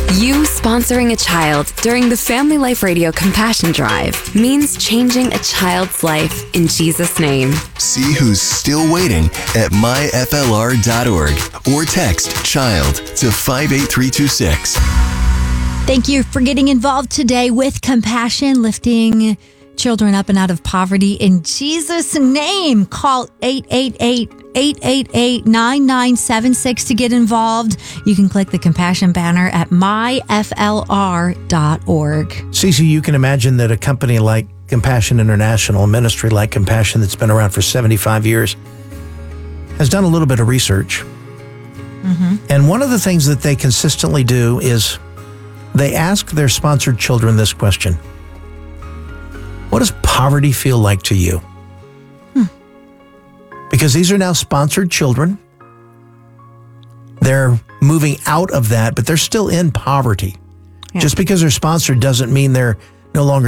You sponsoring a child during the Family Life Radio Compassion Drive means changing a child's life in Jesus' name. See who's still waiting at myflr.org or text CHILD to 58326. Thank you for getting involved today with Compassion, lifting children up and out of poverty in Jesus' name. Call 888-888-9976 to get involved. You can click the Compassion banner at myflr.org. Cece, you can imagine that a company like Compassion International, a ministry like Compassion that's been around for 75 years, has done a little bit of research. Mm-hmm. And one of the things that they consistently do is they ask their sponsored children this question: what does poverty feel like to you? Because these are now sponsored children. They're moving out of that, but they're still in poverty. Yeah. Just because they're sponsored doesn't mean they're no longer